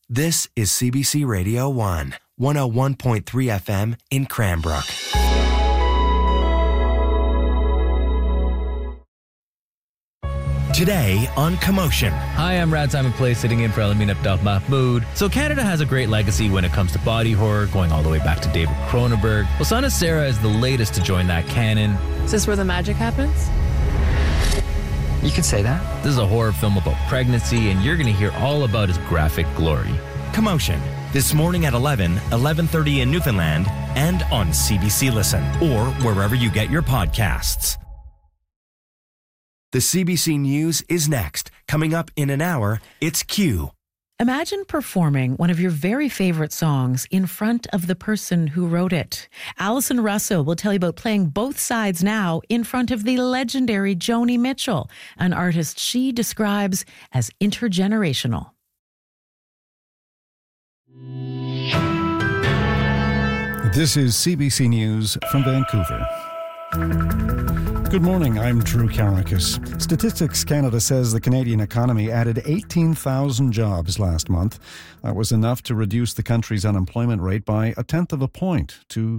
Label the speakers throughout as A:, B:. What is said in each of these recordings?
A: This is CBC Radio 1, 101.3 FM in Cranbrook. Today on Commotion.
B: Hi, I'm Rad Simon Play, sitting in for Elamin Abdel Mahmoud. So Canada has a great legacy when it comes to body horror, going all the way back to David Cronenberg. Well, Son of Sarah is the latest to join that canon.
C: Is this where the magic happens?
D: You could say that.
B: This is a horror film about pregnancy, and you're going to hear all about his graphic glory.
A: Commotion. This morning at 11:30 in Newfoundland, and on CBC Listen, or wherever you get your podcasts. The CBC News is next. Coming up in an hour, it's Q.
E: Imagine performing one of your very favorite songs in front of the person who wrote it. Alison Russo will tell you about playing both sides now in front of the legendary Joni Mitchell, an artist she describes as intergenerational.
F: This is CBC News from Vancouver. Good morning, I'm Drew Karakis. Statistics Canada says the Canadian economy added 18,000 jobs last month. That was enough to reduce the country's unemployment rate by 0.1 of a point to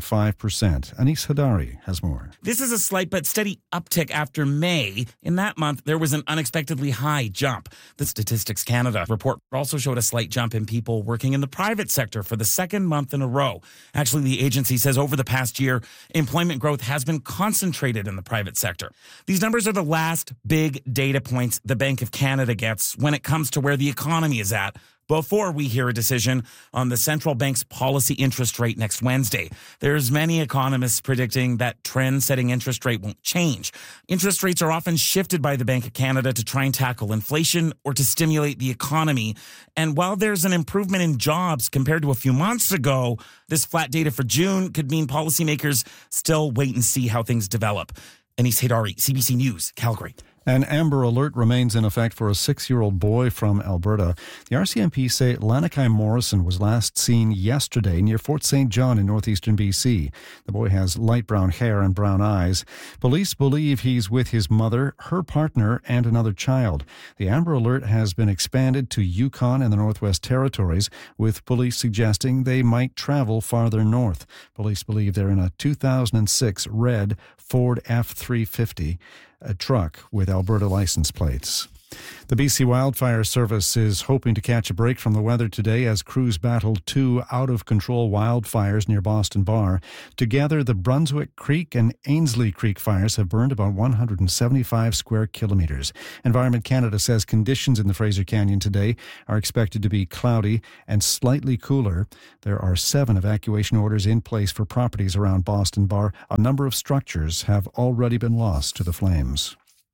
F: 6.5%. Anis Hadari has more.
G: This is a slight but steady uptick after May. In that month, there was an unexpectedly high jump. The Statistics Canada report also showed a slight jump in people working in the private sector for the second month in a row. Actually, the agency says over the past year, employment growth has been concentrated in the private sector. These numbers are the last big data points the Bank of Canada gets when it comes to where the economy is at before we hear a decision on the central bank's policy interest rate next Wednesday. There's many economists predicting that trend-setting interest rate won't change. Interest rates are often shifted by the Bank of Canada to try and tackle inflation or to stimulate the economy. And while there's an improvement in jobs compared to a few months ago, this flat data for June could mean policymakers still wait and see how things develop. Anis Hadari, CBC News, Calgary.
F: An amber alert remains in effect for a 6-year-old boy from Alberta. The RCMP say Lanakai Morrison was last seen yesterday near Fort St. John in northeastern BC. The boy has light brown hair and brown eyes. Police believe he's with his mother, her partner, and another child. The amber alert has been expanded to Yukon and the Northwest Territories, with police suggesting they might travel farther north. Police believe they're in a 2006 red Ford F-350. A truck with Alberta license plates. The BC Wildfire Service is hoping to catch a break from the weather today as crews battle 2 out-of-control wildfires near Boston Bar. Together, the Brunswick Creek and Ainslie Creek fires have burned about 175 square kilometres. Environment Canada says conditions in the Fraser Canyon today are expected to be cloudy and slightly cooler. There are 7 evacuation orders in place for properties around Boston Bar. A number of structures have already been lost to the flames.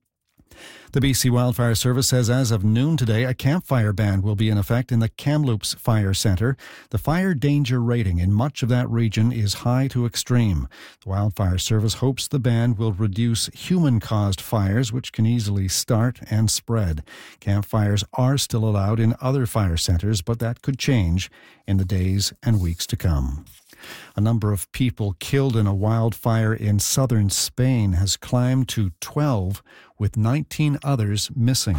F: The BC Wildfire Service says as of noon today, a campfire ban will be in effect in the Kamloops Fire Centre. The fire danger rating in much of that region is high to extreme. The Wildfire Service hopes the ban will reduce human-caused fires, which can easily start and spread. Campfires are still allowed in other fire centres, but that could change in the days and weeks to come. A number of people killed in a wildfire in southern Spain has climbed to 12, with 19 others missing.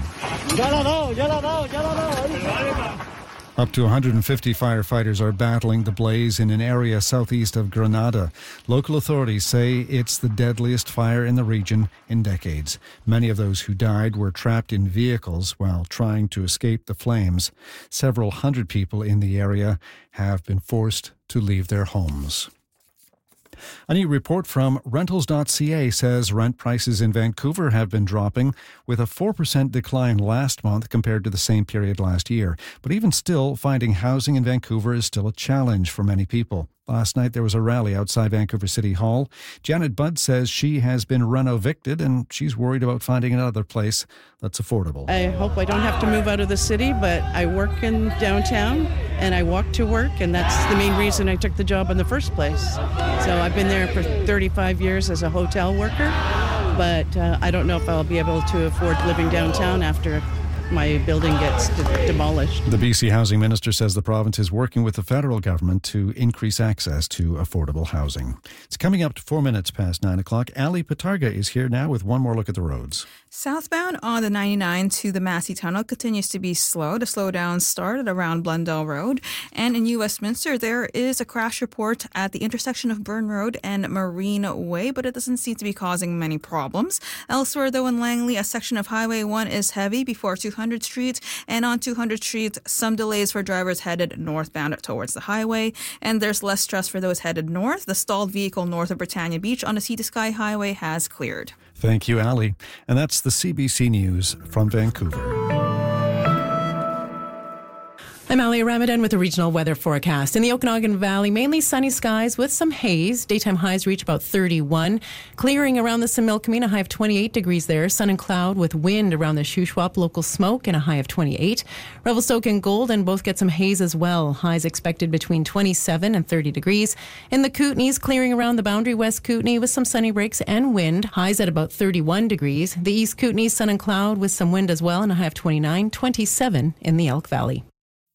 F: Up to 150 firefighters are battling the blaze in an area southeast of Granada. Local authorities say it's the deadliest fire in the region in decades. Many of those who died were trapped in vehicles while trying to escape the flames. Several hundred people in the area have been forced to leave their homes. A new report from Rentals.ca says rent prices in Vancouver have been dropping, with a 4% decline last month compared to the same period last year. But even still, finding housing in Vancouver is still a challenge for many people. Last night there was a rally outside Vancouver City Hall. Janet Budd says she has been reno-evicted and she's worried about finding another place that's affordable.
H: I hope I don't have to move out of the city, but I work in downtown and I walk to work, and that's the main reason I took the job in the first place. So I've been there for 35 years as a hotel worker, but I don't know if I'll be able to afford living downtown after my building gets demolished.
F: The BC Housing Minister says the province is working with the federal government to increase access to affordable housing. It's coming up to 4 minutes past 9 o'clock. Ali Patarga is here now with one more look at the roads.
I: Southbound on the 99 to the Massey Tunnel continues to be slow. The slowdown started around Blundell Road. And in New Westminster, there is a crash report at the intersection of Burn Road and Marine Way, but it doesn't seem to be causing many problems. Elsewhere, though, in Langley, a section of Highway 1 is heavy before 200 Street. And on 200 Street, some delays for drivers headed northbound towards the highway. And there's less stress for those headed north. The stalled vehicle north of Britannia Beach on the Sea to Sky Highway has cleared.
F: Thank you, Ali. And that's the CBC News from Vancouver.
C: I'm Alia Ramadan with the regional weather forecast. In the Okanagan Valley, mainly sunny skies with some haze. Daytime highs reach about 31. Clearing around the Similkameen, a high of 28 degrees there. Sun and cloud with wind around the Shuswap, local smoke, and a high of 28. Revelstoke and Golden both get some haze as well. Highs expected between 27 and 30 degrees. In the Kootenays, clearing around the Boundary West Kootenay with some sunny breaks and wind. Highs at about 31 degrees. The East Kootenays, sun and cloud with some wind as well, and a high of 29, 27 in the Elk Valley.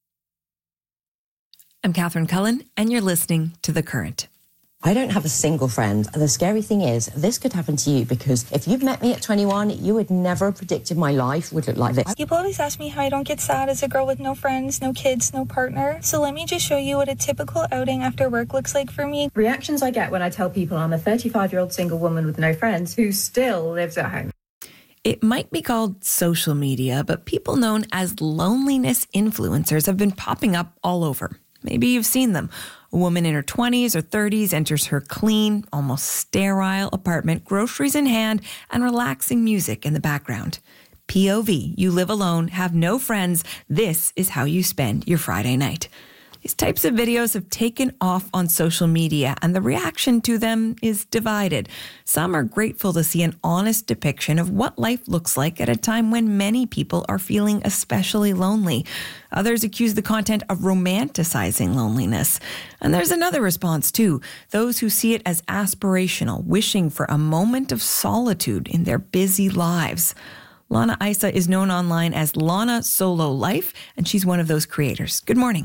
J: I'm Catherine Cullen, and you're listening to The Current.
K: I don't have a single friend. The scary thing is, this could happen to you, because if you've met me at 21, you would never have predicted my life would look like this.
L: People always ask me how I don't get sad as a girl with no friends, no kids, no partner. So let me just show you what a typical outing after work looks like for me.
M: Reactions I get when I tell people I'm a 35-year-old single woman with no friends who still lives at home.
J: It might be called social media, but people known as loneliness influencers have been popping up all over. Maybe you've seen them. A woman in her 20s or 30s enters her clean, almost sterile apartment, groceries in hand, and relaxing music in the background. POV, you live alone, have no friends. This is how you spend your Friday night. These types of videos have taken off on social media, and the reaction to them is divided. Some are grateful to see an honest depiction of what life looks like at a time when many people are feeling especially lonely. Others accuse the content of romanticizing loneliness. And there's another response, too. Those who see it as aspirational, wishing for a moment of solitude in their busy lives. Lana Isa is known online as Lana Solo Life, and she's one of those creators. Good morning.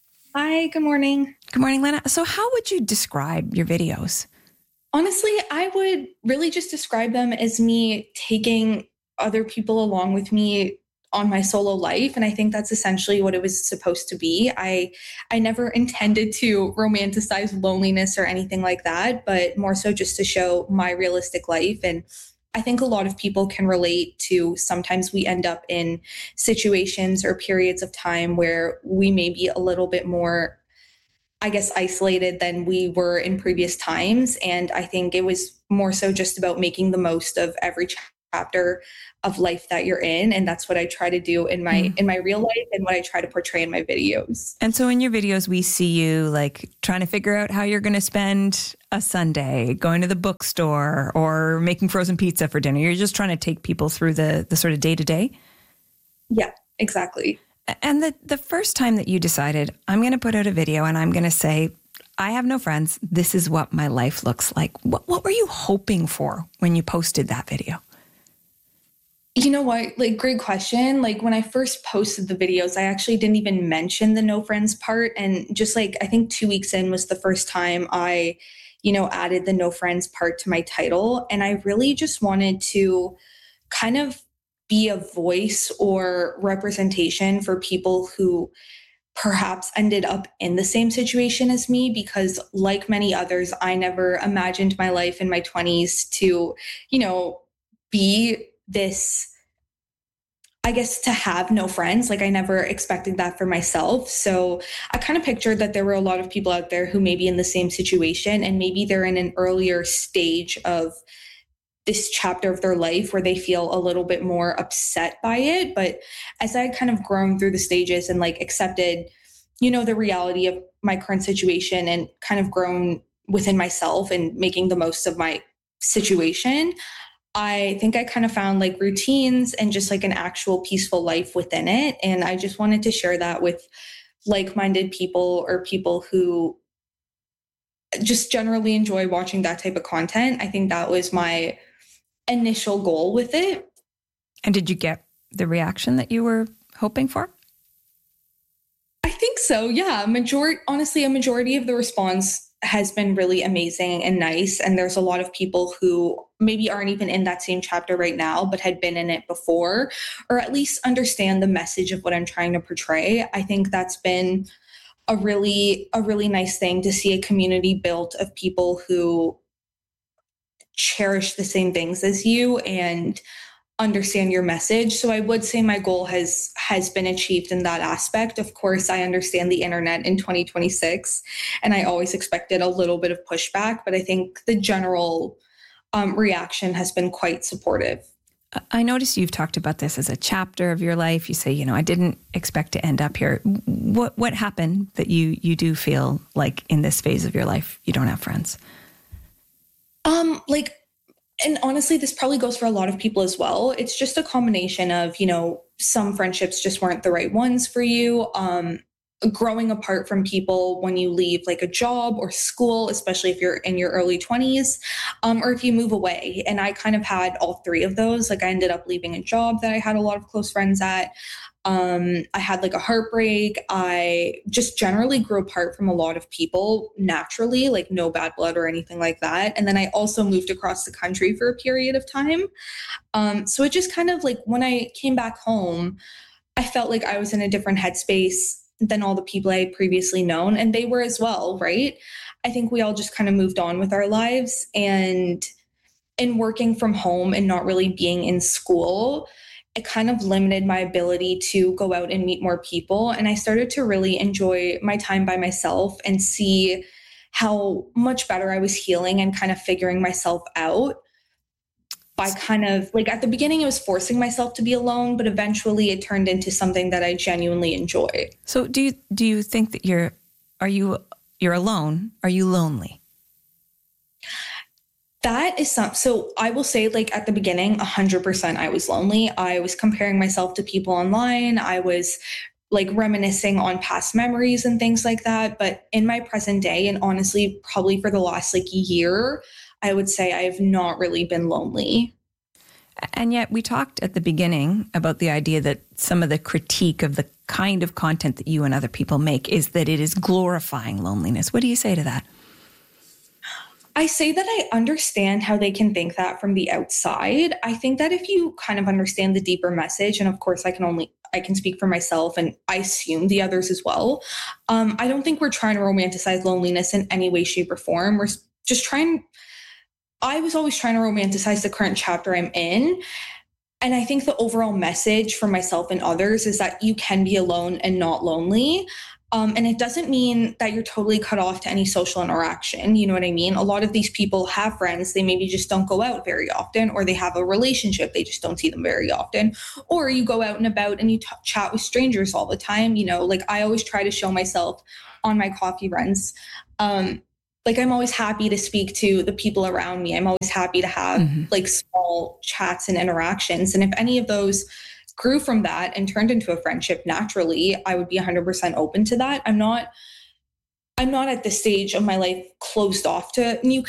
N: Hi, good morning.
J: Good morning, Lana. So how would you describe your videos?
N: Honestly, I would really just describe them as me taking other people along with me on my solo life. And I think that's essentially what it was supposed to be. I never intended to romanticize loneliness or anything like that, but more so just to show my realistic life. And I think a lot of people can relate to sometimes we end up in situations or periods of time where we may be a little bit more, I guess, isolated than we were in previous times. And I think it was more so just about making the most of every chapter of life that you're in. And that's what I try to do in my real life and what I try to portray in my videos.
J: And so in your videos, we see you like trying to figure out how you're going to spend a Sunday, going to the bookstore or making frozen pizza for dinner. You're just trying to take people through the sort of day to day.
N: Yeah, exactly.
J: And the first time that you decided, I'm going to put out a video and I'm going to say, I have no friends. This is what my life looks like. What were you hoping for when you posted that video?
N: You know what? Like, great question. Like, when I first posted the videos, I actually didn't even mention the no friends part. And just like, I think 2 weeks in was the first time I, added the no friends part to my title. And I really just wanted to kind of be a voice or representation for people who perhaps ended up in the same situation as me, because like many others, I never imagined my life in my 20s to, be this, I guess, to have no friends. Like, I never expected that for myself. So I kind of pictured that there were a lot of people out there who may be in the same situation, and maybe they're in an earlier stage of this chapter of their life where they feel a little bit more upset by it. But as I kind of grown through the stages and like accepted, the reality of my current situation and kind of grown within myself and making the most of my situation, I think I kind of found like routines and just like an actual peaceful life within it. And I just wanted to share that with like-minded people or people who just generally enjoy watching that type of content. I think that was my initial goal with it.
J: And did you get the reaction that you were hoping for?
N: I think so, yeah. Honestly, a majority of the response has been really amazing and nice. And there's a lot of people who maybe aren't even in that same chapter right now, but had been in it before, or at least understand the message of what I'm trying to portray. I think that's been a really nice thing to see, a community built of people who cherish the same things as you and understand your message. So I would say my goal has been achieved in that aspect. Of course, I understand the internet in 2026, and I always expected a little bit of pushback, but I think the general reaction has been quite supportive.
J: I noticed you've talked about this as a chapter of your life. You say, I didn't expect to end up here. What happened that you do feel like in this phase of your life you don't have friends?
N: And honestly, this probably goes for a lot of people as well. It's just a combination of, some friendships just weren't the right ones for you. Growing apart from people when you leave like a job or school, especially if you're in your early 20s, or if you move away. And I kind of had all three of those. Like I ended up leaving a job that I had a lot of close friends at. I had like a heartbreak. I just generally grew apart from a lot of people naturally, like no bad blood or anything like that. And then I also moved across the country for a period of time. So it just kind of like when I came back home, I felt like I was in a different headspace than all the people I had previously known. And they were as well, right? I think we all just kind of moved on with our lives, and in working from home and not really being in school, it kind of limited my ability to go out and meet more people. And I started to really enjoy my time by myself and see how much better I was healing and kind of figuring myself out by kind of like at the beginning, it was forcing myself to be alone, but eventually it turned into something that I genuinely enjoy.
J: So do you think that you're alone? Are you lonely?
N: That is so I will say like at the beginning, 100% I was lonely. I was comparing myself to people online. I was like reminiscing on past memories and things like that. But in my present day, and honestly, probably for the last like year, I would say I have not really been lonely.
J: And yet we talked at the beginning about the idea that some of the critique of the kind of content that you and other people make is that it is glorifying loneliness. What do you say to that?
N: I say that I understand how they can think that from the outside. I think that if you kind of understand the deeper message, and of course I can speak for myself and I assume the others as well. I don't think we're trying to romanticize loneliness in any way, shape, or form. We're just I was always trying to romanticize the current chapter I'm in. And I think the overall message for myself and others is that you can be alone and not lonely. And it doesn't mean that you're totally cut off to any social interaction. You know what I mean? A lot of these people have friends. They maybe just don't go out very often, or they have a relationship. They just don't see them very often. Or you go out and about and you chat with strangers all the time. Like I always try to show myself on my coffee runs. Like I'm always happy to speak to the people around me. I'm always happy to have like small chats and interactions. And if any of those grew from that and turned into a friendship naturally, I would be 100% open to that. I'm not at this stage of my life closed off to new